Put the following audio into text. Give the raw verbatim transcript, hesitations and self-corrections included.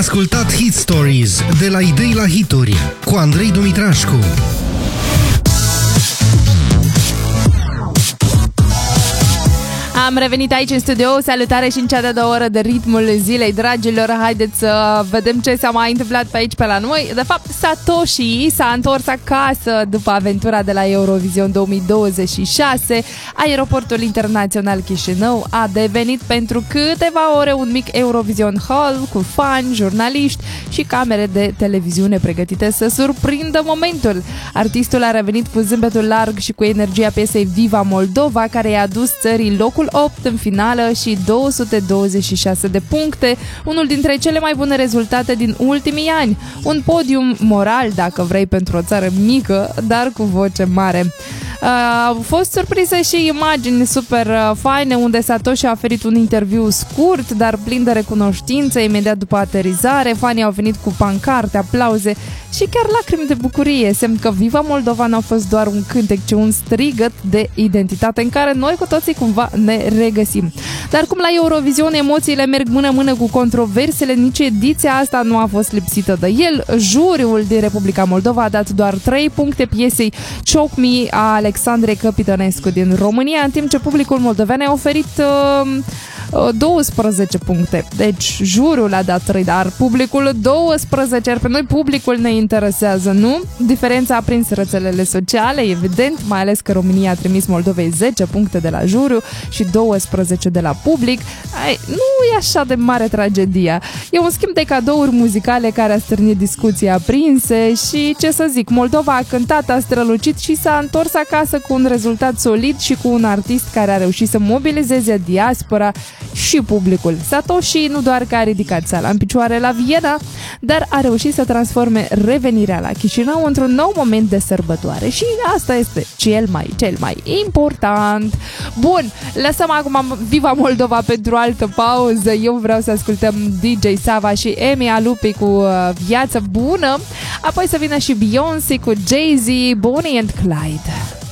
ascultat Hit Stories de la idei la hituri cu Andrei Dumitrașcu. Am revenit aici în studio, salutare și în cea de-a doua oră de ritmul zilei, dragilor. Haideți să vedem ce s-a mai întâmplat pe aici pe la noi. De fapt, Satoshi s-a întors acasă după aventura de la Eurovision două mii douăzeci și șase. Aeroportul internațional Chișinău a devenit pentru câteva ore un mic Eurovision Hall cu fani, jurnaliști și camere de televiziune pregătite să surprindă momentul. Artistul a revenit cu zâmbetul larg și cu energia piesei Viva Moldova, care i-a adus țării locul opt în finală și două sute douăzeci și șase de puncte, unul dintre cele mai bune rezultate din ultimii ani. Un podium moral, dacă vrei, pentru o țară mică, dar cu voce mare. Uh, au fost surprise și imagini super uh, faine, unde Satoshi a oferit un interviu scurt, dar plin de recunoștință. Imediat după aterizare, fanii au venit cu pancarte, aplauze și chiar lacrimi de bucurie, semn că Viva Moldova nu a fost doar un cântec, ci un strigăt de identitate în care noi cu toții cumva ne regăsim. Dar cum la Eurovision emoțiile merg mână-mână cu controversele, nici ediția asta nu a fost lipsită de el. Juriul din Republica Moldova a dat doar trei puncte piesei Choke Me a Alexandrei Căpitănescu din România, în timp ce publicul moldovean a oferit uh, douăsprezece puncte. Deci juriul a dat trei, dar publicul douăsprezece, iar pe noi publicul ne interesează, nu? Diferența a prins rețelele sociale, evident, mai ales că România a trimis Moldovei zece puncte de la juriu și douăsprezece de la public. Ai, nu e așa de mare tragedia. E un schimb de cadouri muzicale care a stârnit discuții aprinse și, ce să zic, Moldova a cântat, a strălucit și s-a întors acasă cu un rezultat solid și cu un artist care a reușit să mobilizeze diaspora și publicul. Satoshi nu doar că a ridicat țara în picioare la Viena, dar a reușit să transforme revenirea la Chișinău într-un nou moment de sărbătoare și asta este cel mai, cel mai important. Bun, lăsăm acum Viva Moldova pentru altă pauză. Eu vreau să ascultăm D J Sava și Emi Alupi cu Viață Bună, apoi să vină și Beyoncé cu Jay-Z, Bonnie and Clyde.